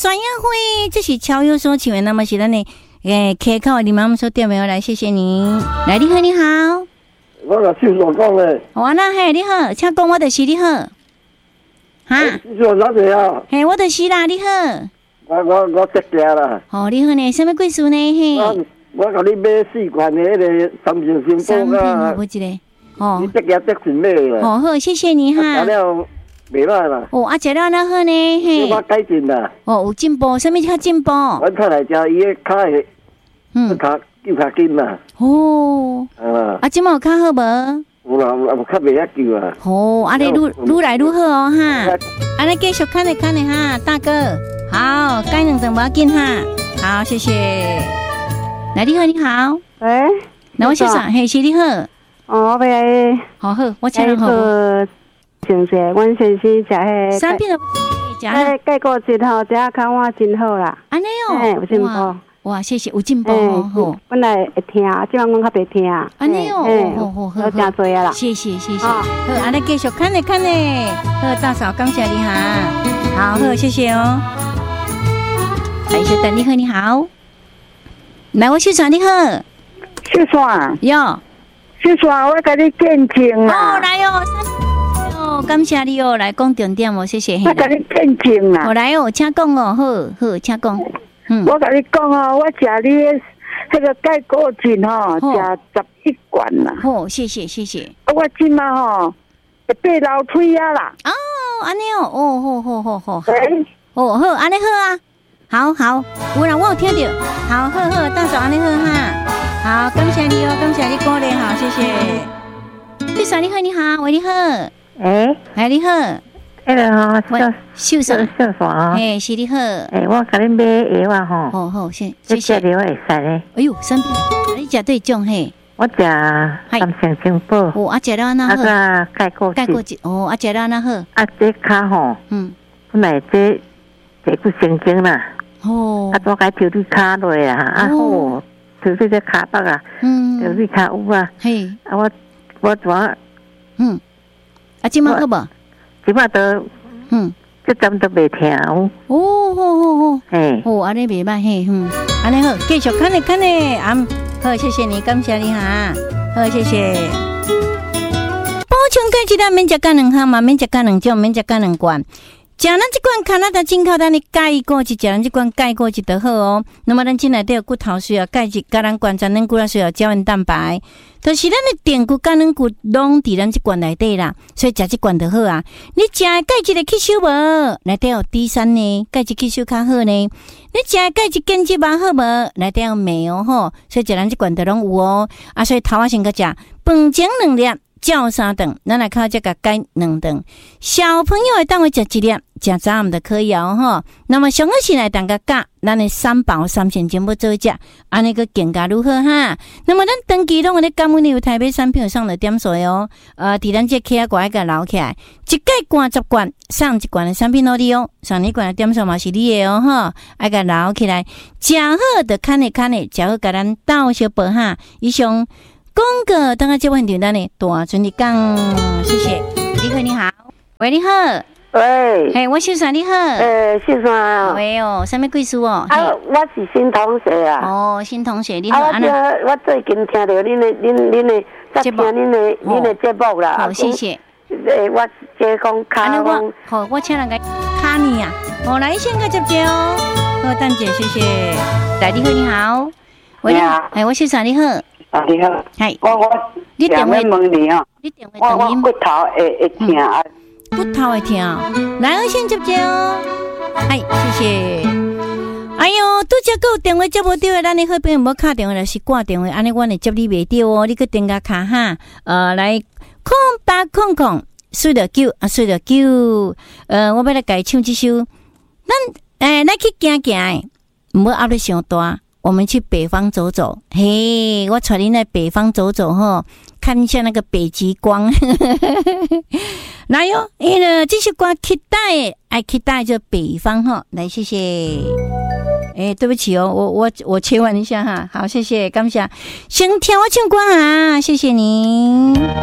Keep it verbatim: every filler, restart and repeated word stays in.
酸烟灰，这是超有所求的。那么是咱的诶，开口你妈妈说点没有来？谢谢您。来，你好，你好。 我甲秀所讲咧。 好啊，那嘿，你好，请讲我就是你好。哈？ 秀哪个啊？ 嘿，我就是啦，你好。 我我我得价啦。 哦，你好呢，什么贵数呢？嘿。 我我甲你买四罐的迄个三平新三波啊。 平，我一个。哦。 你得价得钱买啦。 哦好，谢谢你哈。 食了袂歹啦。 哦，啊，食了那好呢，嘿。 我改进啦。 哦，有进步，什么叫进步？ 我出来食伊个骹的，嗯，骹救较紧啦。 哦。啊。啊，今麦有较好无？ 有啦，有较袂遐救啊。 哦，啊，你愈愈来愈好哦哈。啊，你继续看咧看咧哈，大哥。好，改两顿不要紧哈。好，谢谢。来，你好，你好。 喂。 那我先说，嘿，是你好。 哦，我要。 好好，我请人好。 请者，阮先生食迄。 三片的食。 迄钙骨质吼，食啊较我真好啦。 安尼哦。 嘿，有进步。 哇，谢谢，有进步哦。 好。本来会听，即摆阮较袂听。 安尼哦。好好好。 好，真多啊啦。 谢谢谢谢。好，安尼继续看咧看咧。好，大嫂，感谢你哈。好好，谢谢哦。来，小等你好，你好。来，我秀爽你好。 秀爽。 哟。 秀爽，我甲你见证啦。 哦，来哟。哦，感谢你哦，来讲重点哦，谢谢。 我甲你见证啦。 我来哦，请讲哦，好好，请讲。 嗯，我甲你讲哦，我食你迄个钙骨精吼，食十一罐啦。 好，谢谢谢谢。 我即马吼会爬楼梯啊啦。 哦，安尼哦，哦，好好好好。 对。 哦好，安尼好啊。好好，有啦，我有听到。好好好，大嫂安尼好哈。好，感谢你哦，感谢你鼓励哈，谢谢。丽嫂你好，你好，喂，你好。 诶， 哎，你好。 迄个吼， 秀秀秀爽。 哎，是你好。 诶，我甲你买药啊吼。 好好，谢谢谢。 这药会使咧。 哎呦，生病，你食对种嘿。 我食三成清补。 哦，啊，食了安那好。 啊个钙骨钙骨质，哦，啊，食了安那好。 啊，这骹吼，嗯，本来这这不神经啦。哦。啊，我该调你骹落啊，啊好，调你这骹北啊，嗯，调你骹有啊。嘿。啊，我我怎？ 嗯。啊，今麦好无？ 即摆都，嗯，这针都袂疼哦。 哦，好好好， 嘿， 哦，安尼袂歹嘿，嗯，安尼好，继续看咧看咧，啊，好，谢谢你，感谢你哈，好，谢谢。补充钙质啦，免食干两项嘛，免食干两种，免食干两罐。食咱这款加拿大进口咱的钙骨质，食咱这款钙骨质就好哦。那么咱进来都有骨头需要钙质，甲咱关节软骨啦需要胶原蛋白，就是咱的电骨、甲软骨拢伫咱这罐内底啦，所以食这罐就好啊。你食钙质的吸收无？内底有 D 三 呢，钙质吸收较好呢。你食钙质碱质无好无？内底有镁哦吼，所以食咱这罐都拢有哦。啊，所以头仔先个食饭前两粒。照三顿，咱来靠这个改两顿。小朋友会当会食一粒，食早暗就可以哦吼。那么上个是来当个加，咱的三宝三全全部做一食，安尼个更加如何哈？那么咱长期拢有咧感恩有台北产品上的点数哦。呃，伫咱这起啊挂一个留起来，一盖罐十罐，上一罐的产品攞你哦。上一罐的点数嘛是你的哦吼，爱个留起来，食好的看咧看咧，食好甲咱倒小宝哈。以上。讲个，等下这问题咱呢，大尊你讲，谢谢。你好，你好，喂，你好， 喂， 嘿，我秀山你好， 诶，秀山， 喂哦，什么贵事哦？ 啊，我是新同学啊。 哦，新同学，你好， 啊，我我最近听到恁的、恁恁的，在听恁的、恁的节目啦。 好，谢谢。 诶，我即讲卡讲， 好，我请人家卡你啊。好，来先个接接哦。好，蛋姐，谢谢。来，你好，你好，喂，你好，哎，我秀山你好。 啊，你好， 系我我你电话问你哦， 你电话我我骨头会会疼啊， 骨头会疼，来我先接接哦，哎，谢谢。哎呦，拄则个电话接无到，咱的好朋友无敲电话，就是挂电话，安尼我会接你袂到哦，你去点个卡哈，呃，来空八空空，睡了九啊，睡了九，呃，我要来改唱这首，咱诶来去行行，唔好压力伤大。我们去北方走走，嘿，我带你来北方走走吼，看一下那个北极光。来哟，诶呢，这首歌期待，爱期待就北方哈，来谢谢。诶，对不起哦，我我我切换一下哈，好，谢谢，感谢，先听我唱歌哈，谢谢您。